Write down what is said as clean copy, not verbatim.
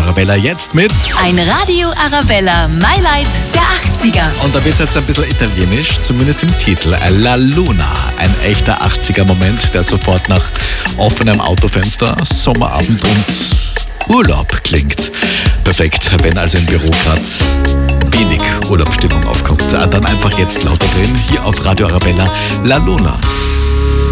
Arabella jetzt mit... Ein Radio Arabella, My Light der 80er. Und da wird es jetzt ein bisschen italienisch, zumindest im Titel. La Luna, ein echter 80er-Moment, der sofort nach offenem Autofenster, Sommerabend und Urlaub klingt. Perfekt, wenn also im Büro gerade wenig Urlaubsstimmung aufkommt. Dann einfach jetzt lauter drehen, hier auf Radio Arabella, La Luna.